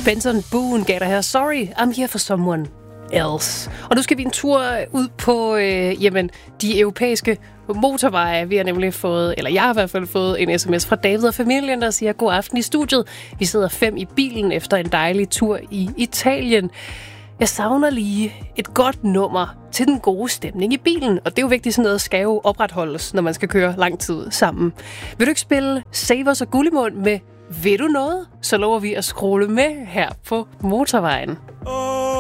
Benson Boone gav dig her. Sorry, I'm here for someone else. Og nu skal vi en tur ud på de europæiske motorveje. Vi har nemlig fået, eller jeg har i hvert fald fået en sms fra David og familien, der siger god aften i studiet. Vi sidder 5 i bilen efter en dejlig tur i Italien. Jeg savner lige et godt nummer til den gode stemning i bilen. Og det er jo vigtigt, sådan noget skal jo opretholdes, når man skal køre lang tid sammen. Vil du ikke spille Savers og Gullimund med Ved du noget? Så lover vi at scrolle med her på motorvejen.